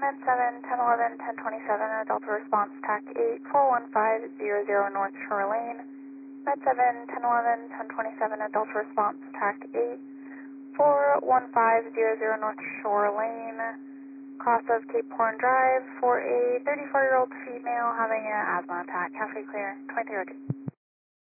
Med 7, 1011, 1027, Delta response, TAC 8, 41500 North Shore Lane. Med 7, 1011, 1027, Delta response, TAC 8, 41500 North Shore Lane. Cross of Cape Horn Drive for a 34-year-old female having an asthma attack. Halfway clear, 2302.